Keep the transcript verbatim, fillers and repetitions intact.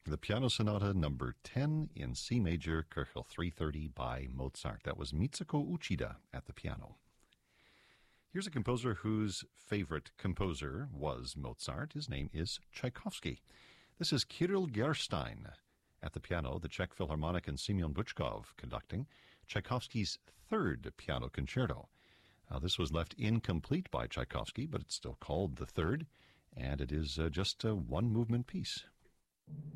The Piano Sonata number ten in C major, Köchel three thirty by Mozart. That was Mitsuko Uchida at the piano. Here's a composer whose favorite composer was Mozart. His name is Tchaikovsky. This is Kirill Gerstein at the piano, the Czech Philharmonic and Semyon Buchkov conducting Tchaikovsky's third piano concerto. Uh, this was left incomplete by Tchaikovsky, but it's still called the third, and it is uh, just a one-movement piece.